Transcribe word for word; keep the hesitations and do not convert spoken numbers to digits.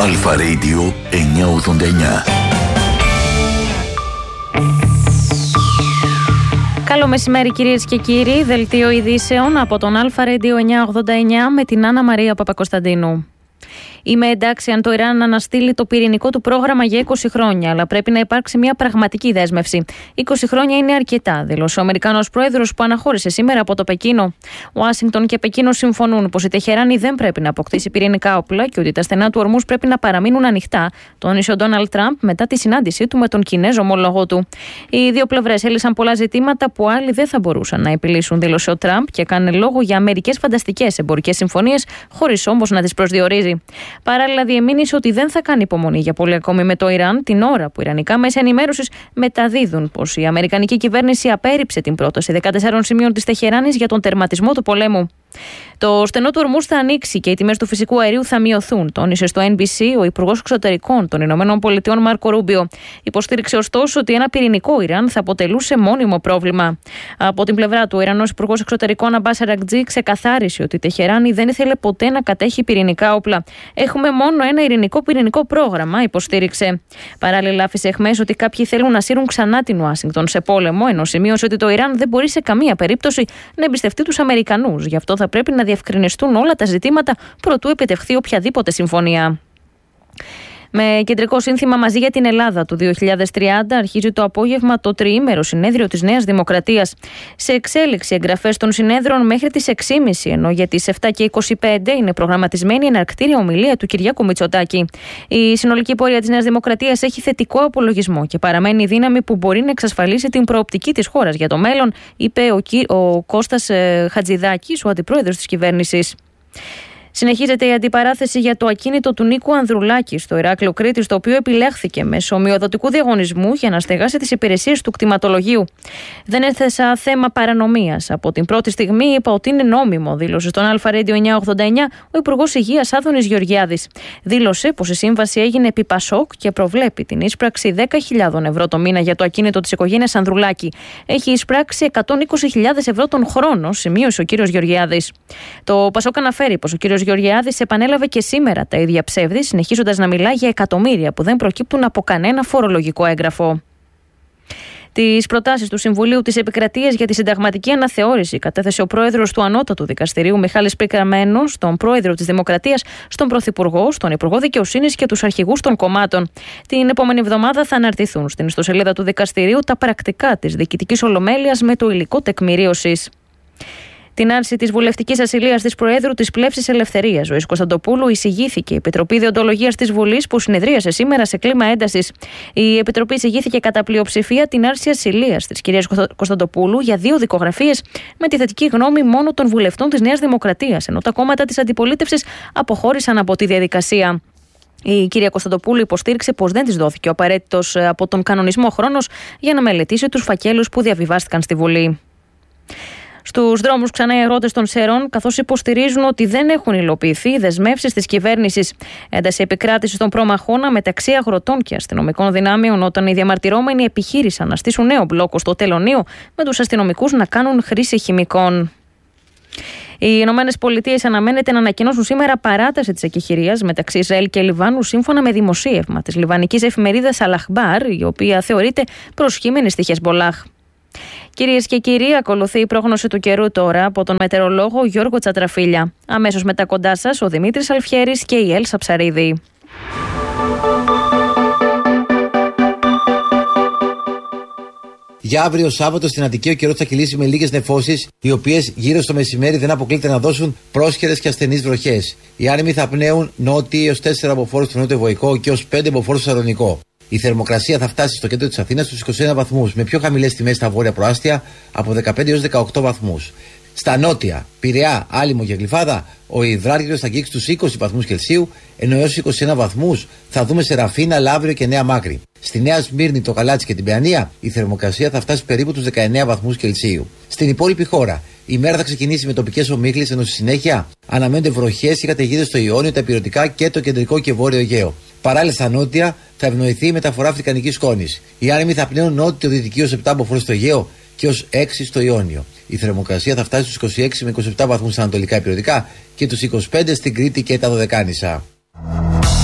Αλφα Radio εννιακόσια ογδόντα εννιά. Καλό μεσημέρι κυρίες και κύριοι, δελτίο ειδήσεων από τον Αλφα Radio εννιακόσια ογδόντα εννιά με την Άννα Μαρία Παπακοσταντίνου. Είμαι εντάξει αν το Ιράν αναστείλει το πυρηνικό του πρόγραμμα για είκοσι χρόνια, αλλά πρέπει να υπάρξει μια πραγματική δέσμευση. είκοσι χρόνια είναι αρκετά, δήλωσε ο Αμερικανός πρόεδρος που αναχώρησε σήμερα από το Πεκίνο. Ουάσιγκτον και Πεκίνο συμφωνούν πως η Τεχεράνη δεν πρέπει να αποκτήσει πυρηνικά όπλα και ότι τα στενά του ορμούς πρέπει να παραμείνουν ανοιχτά, τόνισε ο Ντόναλντ Τραμπ μετά τη συνάντησή του με τον Κινέζο ομόλογο του. Οι δύο πλευρές έλυσαν πολλά ζητήματα που άλλοι δεν θα μπορούσαν να επιλύσουν, δήλωσε ο Τραμπ και έκανε λόγο για μερικές φανταστικές εμπορικές συμφωνίες, χωρίς όμως να τις προσδιορίζει. Παράλληλα, διεμήνυσε ότι δεν θα κάνει υπομονή για πολύ ακόμη με το Ιράν, την ώρα που ιρανικά μέσα ενημέρωσης μεταδίδουν πως η αμερικανική κυβέρνηση απέρριψε την πρόταση δεκατεσσάρων σημείων της Τεχεράνης για τον τερματισμό του πολέμου. Το στενό του ορμούς θα ανοίξει και οι τιμές του φυσικού αερίου θα μειωθούν, τόνισε στο Εν Μπι Σι ο Υπουργός Εξωτερικών των Ηνωμένων Πολιτειών Μάρκο Ρούμπιο. Υποστήριξε ωστόσο ότι ένα πυρηνικό Ιράν θα αποτελούσε μόνιμο πρόβλημα. Από την πλευρά του, ο Ιρανός Υπουργός Εξωτερικών Αμπάς Αρακτζή ξεκαθάρισε ότι η Τεχεράνη δεν ήθελε ποτέ να κατέχει πυρηνικά όπλα. Έχουμε μόνο ένα ειρηνικό πυρηνικό πρόγραμμα, υποστήριξε. Παράλληλα, άφησε εχμές ότι κάποιοι θέλουν να σύρουν ξανά την Ουάσιγκτον σε πόλεμο, ενώ σημείωσε ότι το Ιράν δεν μπορεί σε καμία περίπτωση να εμπιστευτεί τους Αμερικανούς. Γι' αυτό θα πρέπει να διευκρινιστούν όλα τα ζητήματα προτού επιτευχθεί οποιαδήποτε συμφωνία. Με κεντρικό σύνθημα «Μαζί για την Ελλάδα» του δύο χιλιάδες τριάντα αρχίζει το απόγευμα το τριήμερο συνέδριο της Νέας Δημοκρατίας. Σε εξέλιξη εγγραφές των συνέδρων μέχρι τις έξι και μισή, ενώ για τις επτά και είκοσι πέντε είναι προγραμματισμένη η εναρκτήρια ομιλία του Κυριάκου Μητσοτάκη. Η συνολική πορεία της Νέας Δημοκρατίας έχει θετικό απολογισμό και παραμένει η δύναμη που μπορεί να εξασφαλίσει την προοπτική της χώρας για το μέλλον, είπε ο, ο Κώστας Χατζηδάκης, ο αντιπρόεδρος της κυβέρνησης. Συνεχίζεται η αντιπαράθεση για το ακίνητο του Νίκου Ανδρουλάκη στο Ηράκλειο Κρήτης, το οποίο επιλέχθηκε μέσω ομοιοδοτικού διαγωνισμού για να στεγάσει τις υπηρεσίες του κτηματολογίου. Δεν έθεσα θέμα παρανομίας. Από την πρώτη στιγμή είπα ότι είναι νόμιμο, δήλωσε στον Αλφα Radio εννιακόσια ογδόντα εννιά ο Υπουργός Υγείας Άδωνης Γεωργιάδης. Δήλωσε πως η σύμβαση έγινε επί Πασόκ και προβλέπει την είσπραξη δέκα χιλιάδες ευρώ το μήνα για το ακίνητο της οικογένειας Ανδρουλάκη. Έχει εισπράξει εκατόν είκοσι χιλιάδες ευρώ τον χρόνο, σημείωσε ο κ. Γεωργιάδης. Το Πασόκ αναφέρει πως ο κ. Γεωργιάδης επανέλαβε και σήμερα τα ίδια ψεύδη, συνεχίζοντας να μιλά για εκατομμύρια που δεν προκύπτουν από κανένα φορολογικό έγγραφο. Τις προτάσεις του Συμβουλίου της Επικρατείας για τη συνταγματική αναθεώρηση κατέθεσε ο πρόεδρος του Ανώτατου Δικαστηρίου Μιχάλης Πικραμένος, στον πρόεδρο της Δημοκρατίας, στον Πρωθυπουργό, στον Υπουργό Δικαιοσύνης και τους αρχηγούς των κομμάτων. Την επόμενη εβδομάδα θα αναρτηθούν στην ιστοσελίδα του Δικαστηρίου τα πρακτικά της Διοικητικής Ολομέλειας με το υλικό τεκμηρίωσης. Την άρση της βουλευτικής ασυλίας της Προέδρου της Πλεύσης Ελευθερίας, Ζωής Κωνσταντοπούλου, εισηγήθηκε η Επιτροπή Δεοντολογίας της Βουλής που συνεδρίασε σήμερα σε κλίμα έντασης. Η Επιτροπή εισηγήθηκε κατά πλειοψηφία την άρση ασυλίας της κυρίας Κωνσταντοπούλου για δύο δικογραφίες, με τη θετική γνώμη μόνο των βουλευτών της Νέας Δημοκρατίας, ενώ τα κόμματα της αντιπολίτευσης αποχώρησαν από τη διαδικασία. Η κυρία Κωνσταντοπούλου υποστήριξε πως δεν της δόθηκε ο απαραίτητος από τον κανονισμό χρόνος για να μελετήσει τους φακέλους που διαβιβάστηκαν στη Βουλή. Στους δρόμους ξανά οι αγρότες των Σερών, καθώς υποστηρίζουν ότι δεν έχουν υλοποιηθεί οι δεσμεύσεις της κυβέρνησης. Ένταση επικράτηση των προμαχώνα μεταξύ αγροτών και αστυνομικών δυνάμεων, όταν οι διαμαρτυρόμενοι επιχείρησαν να στήσουν νέο μπλόκο στο Τελωνείο, με τους αστυνομικούς να κάνουν χρήση χημικών. Οι Ηνωμένες Πολιτείες αναμένεται να ανακοινώσουν σήμερα παράταση της εκεχηρίας μεταξύ Ισραήλ και Λιβάνου, σύμφωνα με δημοσίευμα της λιβανικής εφημερίδας Αλαχμπάρ, η οποία θεωρείται προσχήμενη στη Χεσμπολάχ. Κυρίες και κύριοι, ακολουθεί η πρόγνωση του καιρού τώρα από τον μετεωρολόγο Γιώργο Τσατραφίλια. Αμέσως μετά κοντά σας ο Δημήτρης Αλφιέρης και η Έλσα Ψαρίδη. Για αύριο Σάββατο στην Αττική ο καιρός θα κυλήσει με λίγες νεφώσεις, οι οποίες γύρω στο μεσημέρι δεν αποκλείται να δώσουν πρόσχερες και ασθενείς βροχές. Οι άνεμοι θα πνέουν νότιοι έως τέσσερα μποφόρ στο νότιο Βοϊκό και έως πέντε μποφόρ στο Σαλονικό. Η θερμοκρασία θα φτάσει στο κέντρο της Αθήνας στους είκοσι ένα βαθμούς, με πιο χαμηλές τιμές στα βόρεια προάστια από δεκαπέντε έως δεκαοκτώ βαθμούς. Στα νότια, Πειραιά, Άλυμο και Γλυφάδα, ο υδράργυρος θα αγγίξει τους είκοσι βαθμούς Κελσίου, ενώ έως είκοσι ένα βαθμούς θα δούμε σε Ραφίνα, Λαύριο και Νέα Μάκρη. Στη Νέα Σμύρνη, το Καλάτσι και την Παιανία, η θερμοκρασία θα φτάσει περίπου τους δεκαεννέα βαθμούς Κελσίου. Στην υπόλοιπη χώρα, η μέρα θα ξεκινήσει με τοπικές ομίχλες, ενώ στη συνέχεια αναμένονται βροχές ή καταιγίδες στο Ιόνιο, τα Ηπειρωτικά και το κεντρικό και βόρειο Αιγαίο. Παράλληλα, στα νότια θα ευνοηθεί η μεταφορά αφρικανικής σκόνης. Οι άνεμοι θα πνέουν νότιο-δυτική ως επτά μποφόρ στο Αιγαίο και ως έξι στο Ιόνιο. Η θερμοκρασία θα φτάσει στους είκοσι έξι με είκοσι επτά βαθμούς στα ανατολικά Ηπειρωτικά και τους είκοσι πέντε στην Κρήτη και τα Δωδεκάνησα.